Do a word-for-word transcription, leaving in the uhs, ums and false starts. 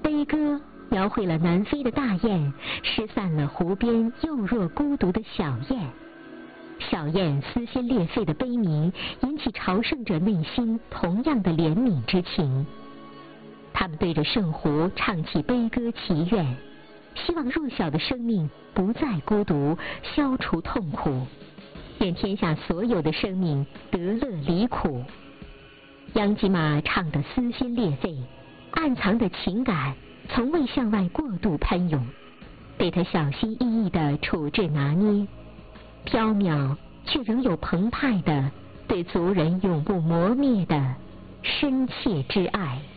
悲歌描绘了南飞的大雁失散了湖边幼弱孤独的小雁，小雁撕心裂肺的悲鸣引起朝圣者内心同样的怜悯之情。他们对着圣湖唱起悲歌祈愿，希望弱小的生命不再孤独，消除痛苦，愿天下所有的生命得乐离苦。央吉玛唱得撕心裂肺，暗藏的情感从未向外过度喷涌，被他小心翼翼地处置拿捏，缥缈却仍有澎湃的对族人永不磨灭的深切之爱。